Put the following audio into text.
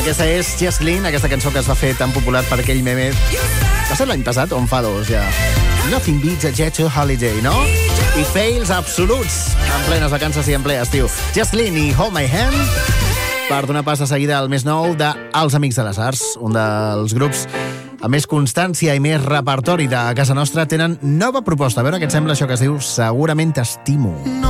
Aquesta és Jesslyn, aquesta cançó que es va fer tan popular per aquell meme. Va ser l'any passat o en fa dos, ja? Nothing beats a jet to holiday, no? I fails absoluts en plenes vacances i en ple estiu. Jesslyn i Hold My Hand per donar pas de seguida al més nou de Els Amics de les Arts, un dels grups amb més constància i més repertori de casa nostra. Tenen nova proposta. A veure què et sembla això que es diu Segurament t'estimo.